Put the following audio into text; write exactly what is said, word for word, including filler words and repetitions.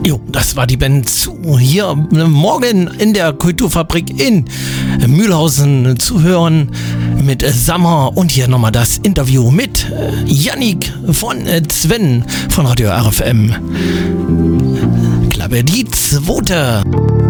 Jo, das war die Band zu. Hier morgen in der Kulturfabrik in Mühlhausen zu hören mit Summer. Und hier nochmal das Interview mit Yannick von Sven von Radio R F M. Klappe die zweite.